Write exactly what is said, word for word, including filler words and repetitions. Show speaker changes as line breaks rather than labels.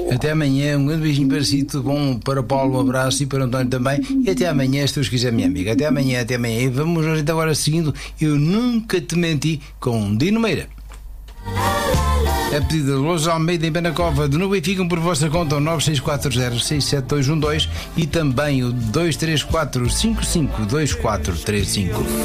Até amanhã, um grande beijinho para si, tudo bom para Paulo, um abraço e para António também. E até amanhã, se Deus quiser, minha amiga. Até amanhã, até amanhã. E vamos nós então agora seguindo Eu Nunca Te Menti com Dino Meira. A pedido de Los Almeida em Penacova de Nuvem, ficam por vossa conta o nove seis quatro zero seis sete dois um dois e também o dois três quatro cinco cinco dois quatro três cinco.